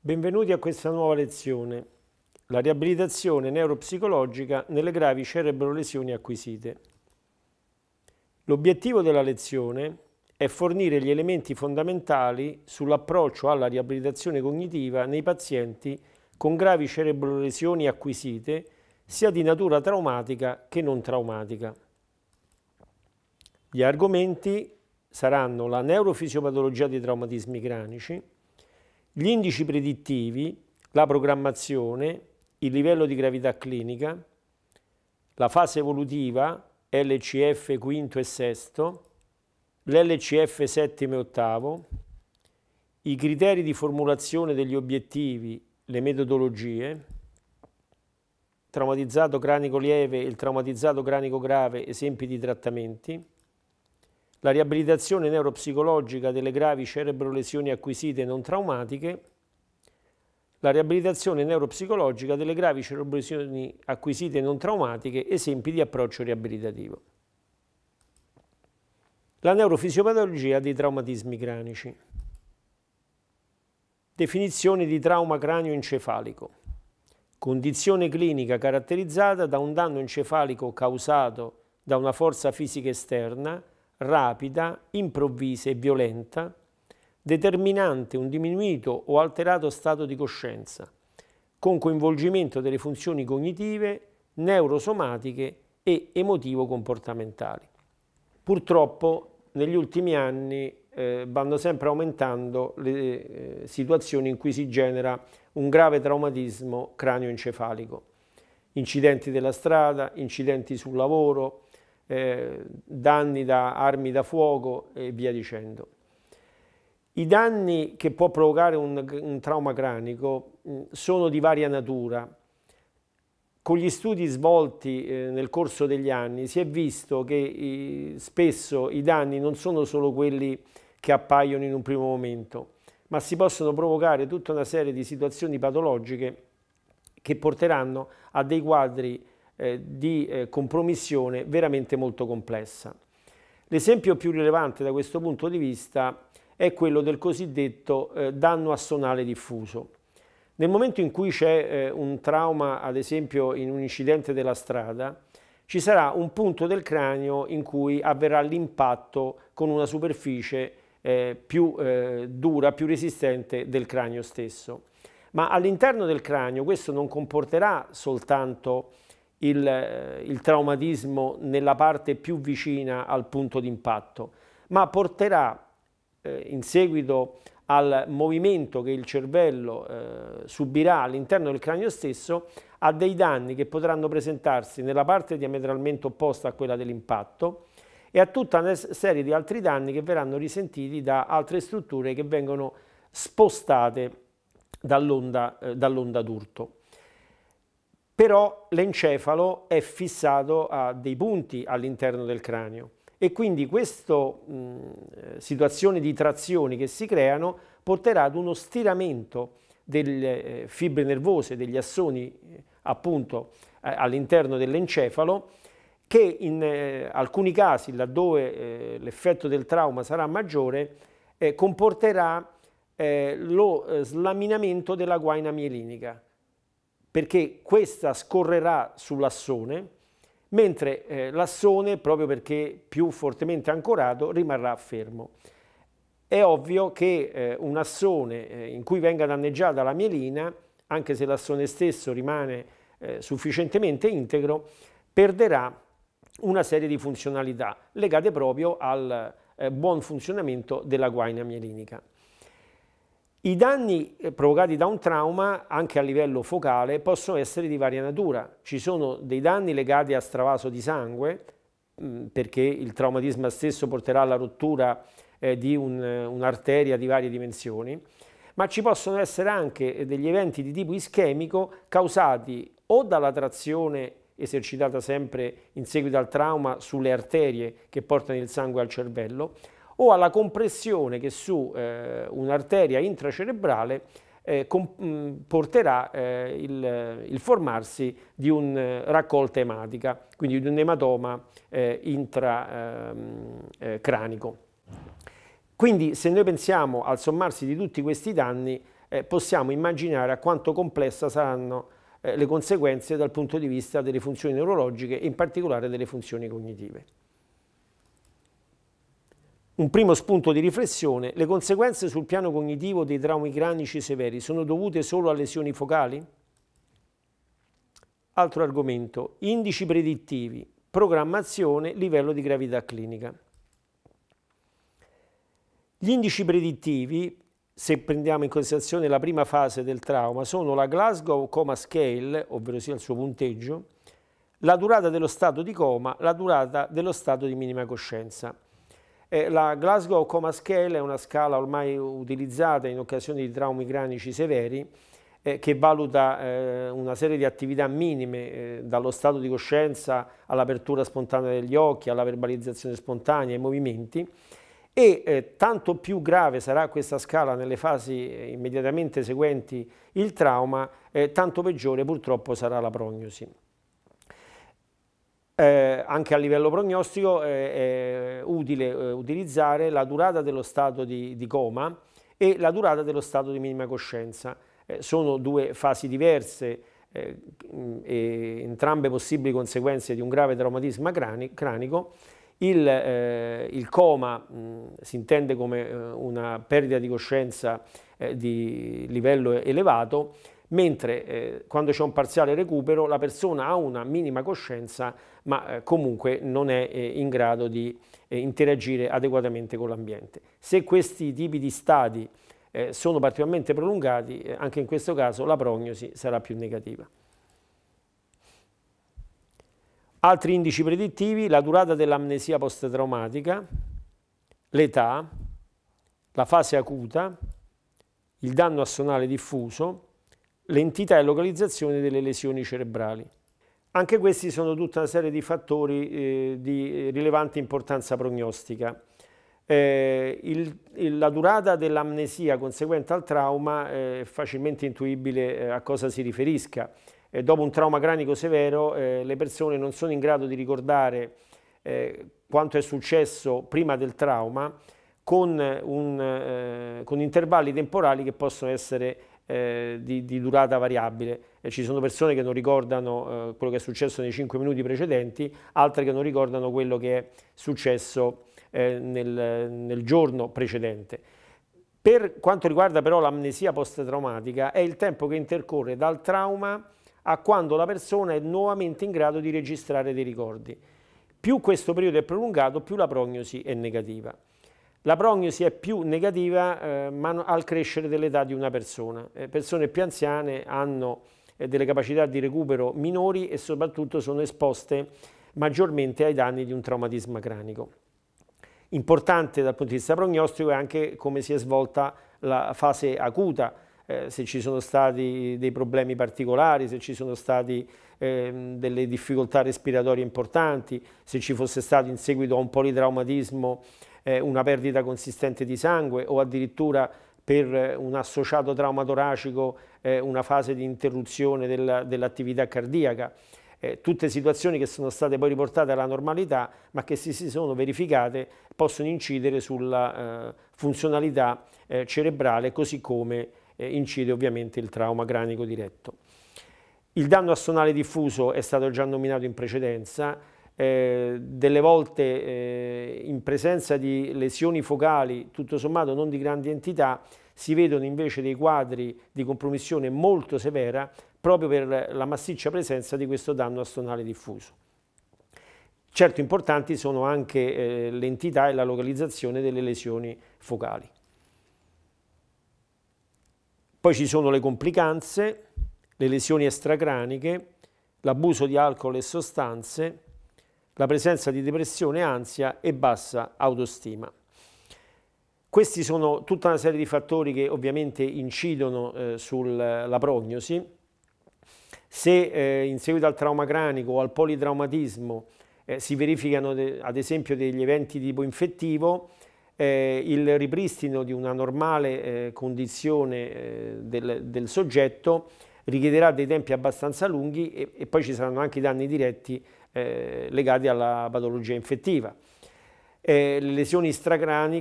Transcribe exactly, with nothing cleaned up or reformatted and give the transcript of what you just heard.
Benvenuti a questa nuova lezione, la riabilitazione neuropsicologica nelle gravi cerebrolesioni acquisite. L'obiettivo della lezione è fornire gli elementi fondamentali sull'approccio alla riabilitazione cognitiva nei pazienti con gravi cerebrolesioni acquisite, sia di natura traumatica che non traumatica. Gli argomenti saranno la neurofisiopatologia dei traumatismi cranici, gli indici predittivi, la programmazione, il livello di gravità clinica, la fase evolutiva, L C F quinto e sesto, l'L C F settimo e ottavo, i criteri di formulazione degli obiettivi, le metodologie, traumatizzato cranico lieve e il traumatizzato cranico grave, esempi di trattamenti, la riabilitazione neuropsicologica delle gravi cerebrolesioni acquisite non traumatiche, la riabilitazione neuropsicologica delle gravi cerebrolesioni acquisite non traumatiche, esempi di approccio riabilitativo. La neurofisiopatologia dei traumatismi cranici. Definizione di trauma cranioencefalico. Condizione clinica caratterizzata da un danno encefalico causato da una forza fisica esterna, rapida, improvvisa e violenta, determinante un diminuito o alterato stato di coscienza, con coinvolgimento delle funzioni cognitive, neurosomatiche e emotivo-comportamentali. Purtroppo negli ultimi anni eh, vanno sempre aumentando le eh, situazioni in cui si genera un grave traumatismo cranioencefalico. Incidenti della strada, incidenti sul lavoro, Eh, danni da armi da fuoco e via dicendo. I danni che può provocare un, un trauma cranico mh, sono di varia natura. Con gli studi svolti eh, nel corso degli anni si è visto che i, spesso i danni non sono solo quelli che appaiono in un primo momento, ma si possono provocare tutta una serie di situazioni patologiche che porteranno a dei quadri Eh, di eh, compromissione veramente molto complessa. L'esempio più rilevante da questo punto di vista è quello del cosiddetto eh, danno assonale diffuso. Nel momento in cui c'è eh, un trauma, ad esempio in un incidente della strada, ci sarà un punto del cranio in cui avverrà l'impatto con una superficie eh, più eh, dura, più resistente del cranio stesso. Ma all'interno del cranio questo non comporterà soltanto Il, il traumatismo nella parte più vicina al punto di impatto, ma porterà eh, in seguito al movimento che il cervello eh, subirà all'interno del cranio stesso a dei danni che potranno presentarsi nella parte diametralmente opposta a quella dell'impatto e a tutta una serie di altri danni che verranno risentiti da altre strutture che vengono spostate dall'onda eh, dall'onda d'urto. Però l'encefalo è fissato a dei punti all'interno del cranio e quindi questa situazione di trazioni che si creano porterà ad uno stiramento delle eh, fibre nervose, degli assoni eh, appunto eh, all'interno dell'encefalo che in eh, alcuni casi, laddove eh, l'effetto del trauma sarà maggiore, eh, comporterà eh, lo eh, slaminamento della guaina mielinica, perché questa scorrerà sull'assone, mentre eh, l'assone, proprio perché più fortemente ancorato, rimarrà fermo. È ovvio che eh, un assone eh, in cui venga danneggiata la mielina, anche se l'assone stesso rimane eh, sufficientemente integro, perderà una serie di funzionalità legate proprio al eh, buon funzionamento della guaina mielinica. I danni provocati da un trauma, anche a livello focale, possono essere di varia natura. Ci sono dei danni legati a stravaso di sangue, perché il traumatismo stesso porterà alla rottura eh, di un, un'arteria di varie dimensioni, ma ci possono essere anche degli eventi di tipo ischemico causati o dalla trazione esercitata sempre in seguito al trauma sulle arterie che portano il sangue al cervello, o alla compressione che su eh, un'arteria intracerebrale eh, porterà eh, il, il formarsi di un eh, raccolta ematica, quindi di un ematoma eh, intracranico. Quindi se noi pensiamo al sommarsi di tutti questi danni, eh, possiamo immaginare a quanto complessa saranno eh, le conseguenze dal punto di vista delle funzioni neurologiche, in particolare delle funzioni cognitive. Un primo spunto di riflessione: le conseguenze sul piano cognitivo dei traumi cranici severi sono dovute solo a lesioni focali? Altro argomento: indici predittivi, programmazione, livello di gravità clinica. Gli indici predittivi, se prendiamo in considerazione la prima fase del trauma, sono la Glasgow Coma Scale, ovvero sia il suo punteggio, la durata dello stato di coma, la durata dello stato di minima coscienza. La Glasgow Coma Scale è una scala ormai utilizzata in occasione di traumi cranici severi eh, che valuta eh, una serie di attività minime, eh, dallo stato di coscienza all'apertura spontanea degli occhi, alla verbalizzazione spontanea, ai movimenti, e eh, tanto più grave sarà questa scala nelle fasi eh, immediatamente seguenti il trauma, eh, tanto peggiore purtroppo sarà la prognosi. Eh, anche a livello prognostico eh, è utile eh, utilizzare la durata dello stato di, di coma e la durata dello stato di minima coscienza. Eh, sono due fasi diverse, eh, e entrambe possibili conseguenze di un grave traumatismo cranico. Il, eh, il coma mh, si intende come eh, una perdita di coscienza eh, di livello elevato, mentre eh, quando c'è un parziale recupero la persona ha una minima coscienza, ma eh, comunque non è eh, in grado di eh, interagire adeguatamente con l'ambiente. Se questi tipi di stati eh, sono particolarmente prolungati, eh, anche in questo caso la prognosi sarà più negativa. Altri indici predittivi: la durata dell'amnesia post-traumatica, l'età, la fase acuta, il danno assonale diffuso, l'entità e localizzazione delle lesioni cerebrali. Anche questi sono tutta una serie di fattori eh, di rilevante importanza prognostica. Eh, il, il, la durata dell'amnesia conseguente al trauma è facilmente intuibile eh, a cosa si riferisca. Eh, dopo un trauma cranico severo eh, le persone non sono in grado di ricordare eh, quanto è successo prima del trauma con, un, eh, con intervalli temporali che possono essere eh, di, di durata variabile. Eh, ci sono persone che non ricordano eh, quello che è successo nei cinque minuti precedenti, altre che non ricordano quello che è successo eh, nel, nel giorno precedente. Per quanto riguarda però l'amnesia post-traumatica, è il tempo che intercorre dal trauma a quando la persona è nuovamente in grado di registrare dei ricordi. Più questo periodo è prolungato, più la prognosi è negativa. La prognosi è più negativa eh, al crescere dell'età di una persona. Eh, persone più anziane hanno eh, delle capacità di recupero minori e soprattutto sono esposte maggiormente ai danni di un traumatismo cranico. Importante dal punto di vista prognostico è anche come si è svolta la fase acuta, eh, se ci sono stati dei problemi particolari, se ci sono stati eh, delle difficoltà respiratorie importanti, se ci fosse stato in seguito a un politraumatismo eh, una perdita consistente di sangue o addirittura per un associato trauma toracico eh, una fase di interruzione del, dell'attività cardiaca. Eh, tutte situazioni che sono state poi riportate alla normalità, ma che se si sono verificate possono incidere sulla eh, funzionalità eh, cerebrale, così come eh, incide ovviamente il trauma cranico diretto. Il danno assonale diffuso è stato già nominato in precedenza, eh, delle volte eh, in presenza di lesioni focali, tutto sommato non di grandi entità, si vedono invece dei quadri di compromissione molto severa proprio per la massiccia presenza di questo danno assonale diffuso. Certo importanti sono anche eh, l'entità e la localizzazione delle lesioni focali. Poi ci sono le complicanze, le lesioni extracraniche, l'abuso di alcol e sostanze, la presenza di depressione, ansia e bassa autostima. Questi sono tutta una serie di fattori che ovviamente incidono eh, sulla prognosi. Se eh, in seguito al trauma cranico o al politraumatismo eh, si verificano ad esempio degli eventi di tipo infettivo, eh, il ripristino di una normale eh, condizione eh, del, del soggetto richiederà dei tempi abbastanza lunghi e, e poi ci saranno anche i danni diretti eh, legati alla patologia infettiva. Eh, le lesioni extracraniche